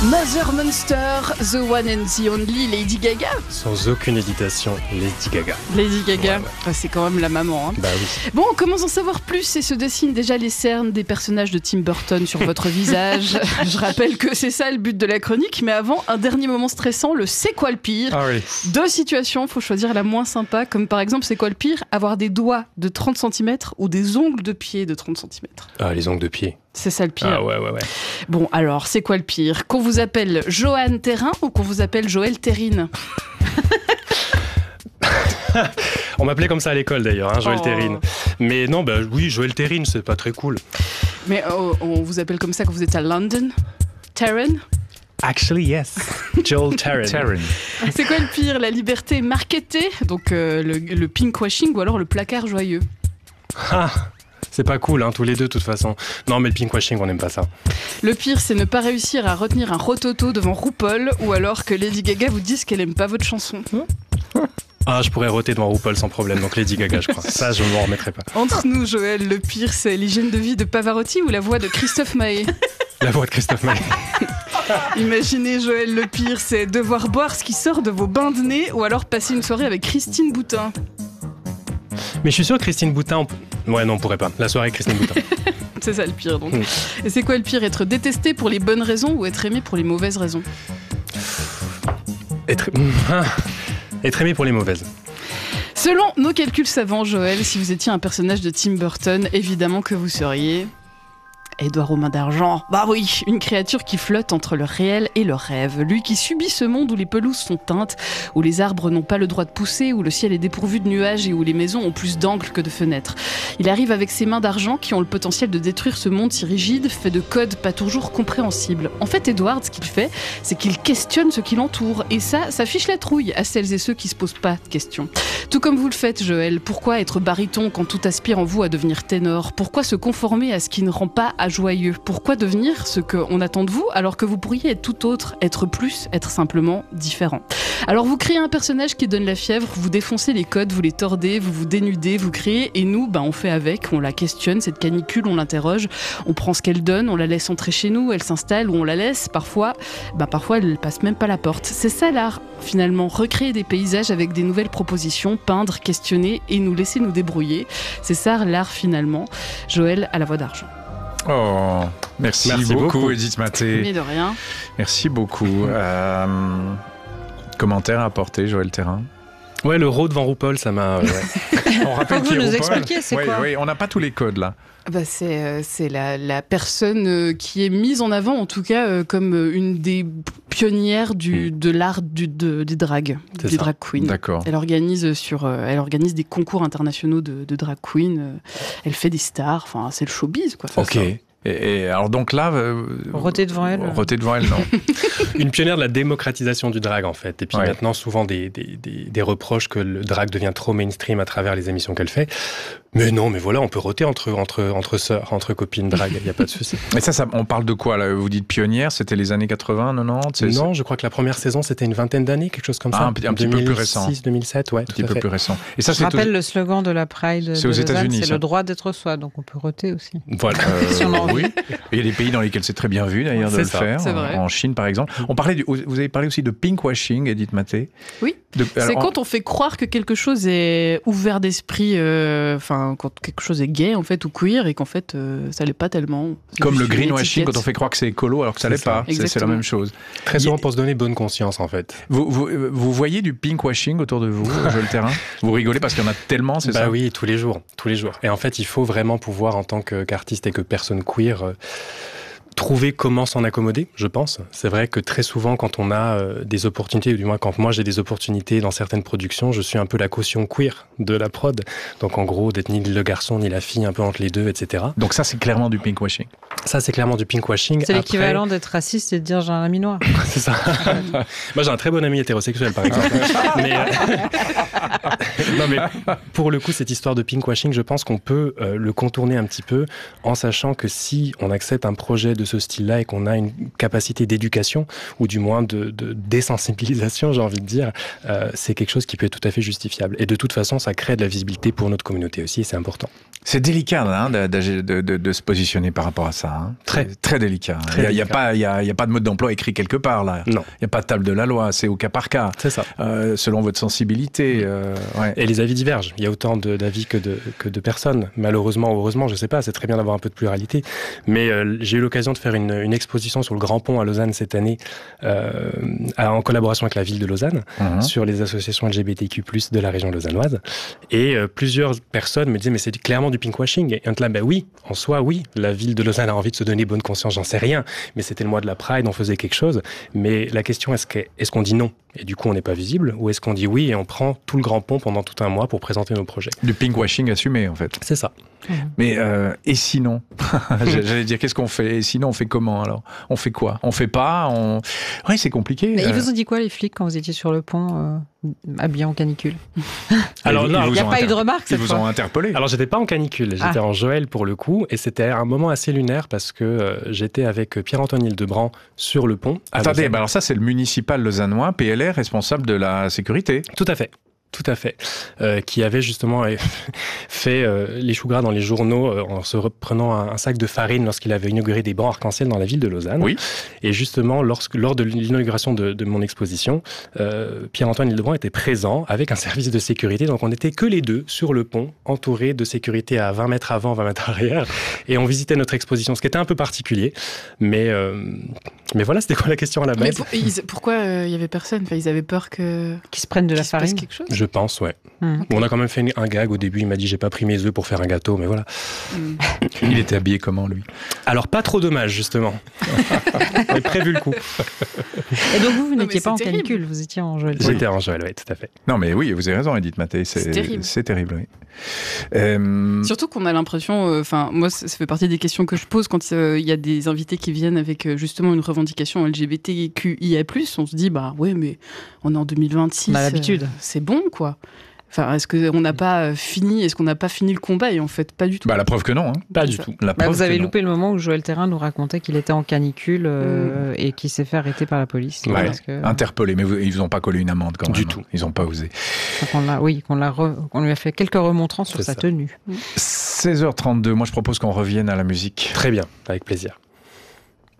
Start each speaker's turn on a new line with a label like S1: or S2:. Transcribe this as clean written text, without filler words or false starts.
S1: Mother Monster, The One and the Only, Lady Gaga.
S2: Sans aucune hésitation, Lady Gaga.
S1: Lady Gaga,
S2: ouais.
S1: C'est quand même la maman. Hein.
S2: Bah oui.
S1: Bon, on commence à en savoir plus et se dessinent déjà les cernes des personnages de Tim Burton sur votre visage. Je rappelle que c'est ça le but de la chronique, mais avant, un dernier moment stressant, le c'est quoi le pire ?
S2: Ah oui.
S1: 2 situations, faut choisir la moins sympa, comme par exemple, c'est quoi le pire ? Avoir des doigts de 30 cm ou des ongles de pied de 30 cm.
S2: Ah, les ongles de pied.
S1: C'est ça le pire.
S2: Ah ouais.
S1: Bon, alors, c'est quoi le pire ? Qu'on vous appelle Johan Terrin ou qu'on vous appelle Joël Terrine ?
S2: On m'appelait comme ça à l'école d'ailleurs, hein, Joël Terrine. Mais non, bah oui, Joël Terrine, c'est pas très cool.
S1: Mais on vous appelle comme ça quand vous êtes à London ? Terran ?
S2: Actually, yes. Joel Terrine.
S1: C'est quoi le pire ? La liberté marketée, donc le pinkwashing, ou alors le placard joyeux ?
S2: Ah, c'est pas cool, hein, tous les deux, de toute façon. Non, mais le pinkwashing, on n'aime pas ça.
S1: Le pire, c'est ne pas réussir à retenir un rototo devant RuPaul, ou alors que Lady Gaga vous dise qu'elle aime pas votre chanson.
S2: Ah, je pourrais roter devant RuPaul sans problème, donc Lady Gaga, je crois. Ça, je ne m'en remettrai pas.
S1: Entre nous, Joël, le pire, c'est l'hygiène de vie de Pavarotti ou la voix de Christophe Maé ?
S2: La voix de Christophe Maé.
S1: Imaginez, Joël, le pire, c'est devoir boire ce qui sort de vos bains de nez, ou alors passer une soirée avec Christine Boutin.
S2: Mais je suis sûr que Christine Boutin... Ouais, non, on pourrait pas. La soirée avec Christine Boutin.
S1: C'est ça le pire, donc. Et c'est quoi le pire ? Être détesté pour les bonnes raisons ou être aimé pour les mauvaises raisons ?
S2: Être aimé pour les mauvaises.
S1: Selon nos calculs savants, Joël, si vous étiez un personnage de Tim Burton, évidemment que vous seriez... Édouard aux mains d'argent. Bah oui, une créature qui flotte entre le réel et le rêve. Lui qui subit ce monde où les pelouses sont teintes, où les arbres n'ont pas le droit de pousser, où le ciel est dépourvu de nuages et où les maisons ont plus d'angles que de fenêtres. Il arrive avec ses mains d'argent qui ont le potentiel de détruire ce monde si rigide, fait de codes pas toujours compréhensibles. En fait, Edward, ce qu'il fait, c'est qu'il questionne ce qui l'entoure. Et ça fiche la trouille à celles et ceux qui se posent pas de questions. Tout comme vous le faites, Joël. Pourquoi être baryton quand tout aspire en vous à devenir ténor ? Pourquoi se conformer à ce qui ne rend pas joyeux ? Pourquoi devenir ce qu'on attend de vous alors que vous pourriez être tout autre, être plus, être simplement différent ? Alors vous créez un personnage qui donne la fièvre, vous défoncez les codes, vous les tordez, vous vous dénudez, vous créez, et nous, on fait avec, on la questionne, cette canicule, on l'interroge, on prend ce qu'elle donne, on la laisse entrer chez nous, elle s'installe ou on la laisse, parfois elle passe même pas la porte. C'est ça l'art, finalement, recréer des paysages avec des nouvelles propositions, peindre, questionner et nous laisser nous débrouiller. C'est ça l'art finalement. Joël à la voix d'argent.
S3: Oh, merci beaucoup Edith Maté.
S1: Mais de rien.
S3: Merci beaucoup. Commentaire à apporter, Joël Terrine.
S2: Ouais, le road devant RuPaul, ça m'a...
S3: On rappelle qui est
S4: vous nous
S3: RuPaul.
S4: expliquez, c'est quoi ?
S3: Oui, on n'a pas tous les codes là.
S1: C'est la personne qui est mise en avant, en tout cas, comme une des pionnières de l'art du drag, des drag queens.
S3: D'accord.
S1: Elle organise des concours internationaux de drag queens. Elle fait des stars. Enfin, c'est le showbiz, quoi.
S3: Ok. Et alors donc là...
S4: Rôter devant elle.
S3: Rôter devant elle, non.
S2: Une pionnière de la démocratisation du drag, en fait. Et puis maintenant, souvent, des reproches que le drag devient trop mainstream à travers les émissions qu'elle fait. Mais non, mais voilà, on peut rôter entre sœurs, entre copines drag, il n'y a pas de souci.
S3: Et ça, on parle de quoi là ? Vous dites pionnière, c'était les années 80, 90 ?
S2: Non, je crois que la première saison, c'était une vingtaine d'années, quelque chose comme ça.
S3: Un petit peu plus récent.
S2: 2006, 2007, ouais,
S3: un petit peu plus récent. Et ça,
S4: je rappelle le slogan de la Pride
S3: c'est aux États-Unis,
S4: c'est
S3: ça.
S4: le droit d'être soi, donc on peut rôter aussi.
S2: Voilà.
S4: Si on a envie.
S3: Oui. Il y a des pays dans lesquels c'est très bien vu d'ailleurs de le faire.
S1: C'est vrai.
S3: En Chine, par exemple. Vous avez parlé aussi de pinkwashing, Edith Maté.
S1: Oui. C'est quand on fait croire que quelque chose est ouvert d'esprit, quand quelque chose est gay en fait ou queer et qu'en fait ça l'est pas tellement.
S3: Comme le greenwashing, quand on fait croire que c'est écolo alors que ça l'est pas. C'est la même chose.
S2: Très souvent pour se donner bonne conscience en fait.
S3: Vous voyez du pinkwashing autour de vous, Joël Terrine ? Vous rigolez parce qu'il y en a tellement, c'est ça ?
S2: Bah oui, tous les jours. Et en fait, il faut vraiment pouvoir en tant qu'artiste et que personne queer trouver comment s'en accommoder, je pense. C'est vrai que très souvent, quand on a des opportunités, ou du moins quand moi j'ai des opportunités dans certaines productions, je suis un peu la caution queer de la prod. Donc en gros, d'être ni le garçon ni la fille, un peu entre les deux, etc.
S3: Donc ça, c'est clairement du pinkwashing.
S2: Ça, c'est clairement du pinkwashing.
S4: C'est l'équivalent d'être raciste et de dire j'ai un ami noir.
S2: C'est ça. Moi, j'ai un très bon ami hétérosexuel, par exemple. Non, mais pour le coup, cette histoire de pinkwashing, je pense qu'on peut le contourner un petit peu en sachant que si on accepte un projet de ce style-là et qu'on a une capacité d'éducation, ou du moins de désensibilisation, j'ai envie de dire, c'est quelque chose qui peut être tout à fait justifiable. Et de toute façon, ça crée de la visibilité pour notre communauté aussi, et c'est important.
S3: C'est délicat de se positionner par rapport à ça. Hein. Très délicat. Il n'y a pas de mode d'emploi écrit quelque part là.
S2: Non.
S3: Il n'y a pas de table de la loi, c'est au cas par cas.
S2: C'est ça.
S3: Selon votre sensibilité. Ouais.
S2: Et les avis divergent. Il y a autant d'avis que de personnes. Malheureusement ou heureusement, je ne sais pas, c'est très bien d'avoir un peu de pluralité. Mais j'ai eu l'occasion de faire une exposition sur le Grand Pont à Lausanne cette année, en collaboration avec la ville de Lausanne, sur les associations LGBTQ+, de la région lausannoise. Et plusieurs personnes me disaient, mais c'est clairement du pinkwashing. Et là, ben oui, en soi, oui. La ville de Lausanne a envie de se donner bonne conscience, j'en sais rien. Mais c'était le mois de la Pride, on faisait quelque chose. Mais la question, est-ce qu'on dit non ? Et du coup, on n'est pas visible, ou est-ce qu'on dit oui et on prend tout le Grand Pont pendant tout un mois pour présenter nos projets ?
S3: Du pinkwashing assumé, en fait.
S2: C'est ça.
S3: Mais et sinon j'allais dire, qu'est-ce qu'on fait ? Et sinon, on fait comment alors ? On fait quoi ? On fait pas ? Oui, c'est compliqué.
S4: Mais ils vous ont dit quoi, les flics, quand vous étiez sur le pont, habillés en canicule ?
S2: Alors, non,
S4: il n'y a pas eu de remarque cette
S3: fois. Ils vous ont interpellé ?
S2: Alors, j'étais pas en canicule, j'étais en Joël pour le coup, et c'était un moment assez lunaire parce que j'étais avec Pierre-Antoine Hildebrand sur le pont.
S3: Attendez, alors ça, c'est le municipal lausannois, PLR, responsable de la sécurité.
S2: Tout à fait. Tout à fait. Qui avait justement fait les choux gras dans les journaux en se reprenant un sac de farine lorsqu'il avait inauguré des bancs arc-en-ciel dans la ville de Lausanne.
S3: Oui.
S2: Et justement, lors de l'inauguration de mon exposition, Pierre-Antoine Hildebrand était présent avec un service de sécurité. Donc on n'était que les deux sur le pont, entourés de sécurité à 20 mètres avant, 20 mètres arrière. Et on visitait notre exposition, ce qui était un peu particulier. Mais voilà, c'était quoi la question à la base ?
S1: Pourquoi il n'y avait personne ? Enfin, ils avaient peur qu'ils
S4: se prennent de la farine.
S1: Quelque chose ?
S2: Je pense, ouais. Bon, on a quand même fait un gag au début. Il m'a dit, j'ai pas pris mes œufs pour faire un gâteau, mais voilà.
S3: Il était habillé comment, lui ?
S2: Alors, pas trop dommage, justement. On avait prévu le coup.
S4: Et donc, vous n'étiez pas en canicule, vous étiez en Joël.
S2: J'étais en Joël, oui, tout à fait.
S3: Non, mais oui, vous avez raison, Edith Maté.
S1: C'est terrible.
S3: C'est terrible, oui.
S1: Surtout qu'on a l'impression, moi, ça fait partie des questions que je pose quand il y a des invités qui viennent avec justement une revendication LGBTQIA+. On se dit, bah oui, mais on est en 2026.
S4: On a l'habitude.
S1: C'est bon, quoi. Enfin, est-ce qu'on n'a pas fini le combat ? Et en fait, pas du tout.
S3: Bah, la preuve que non. Hein.
S2: Pas du tout.
S4: Vous avez loupé le moment où Joël Thérin nous racontait qu'il était en canicule et qu'il s'est fait arrêter par la police.
S3: Ouais,
S4: parce que...
S3: interpellé, mais ils vous ont pas collé une amende quand même.
S2: Du tout.
S3: Ils n'ont pas osé.
S4: qu'on lui a fait quelques remontrances sur sa tenue.
S3: 16h32, moi je propose qu'on revienne à la musique.
S2: Très bien, avec plaisir.